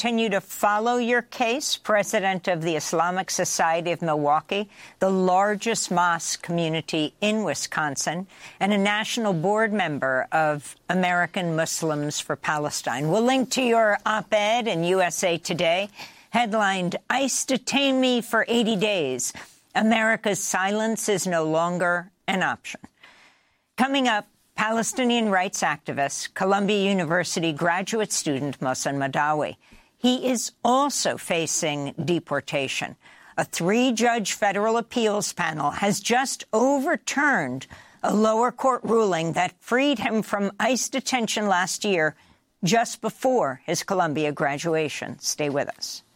continue to follow your case, president of the Islamic Society of Milwaukee, the largest mosque community in Wisconsin, and a national board member of American Muslims for Palestine. We'll link to your op-ed in USA Today, headlined, "ICE Detained Me for 80 Days. America's silence is no longer an option." Coming up, Palestinian rights activist, Columbia University graduate student Mohsen Madawi. He is also facing deportation. A 3-judge federal appeals panel has just overturned a lower court ruling that freed him from ICE detention last year, just before his Columbia graduation. Stay with us.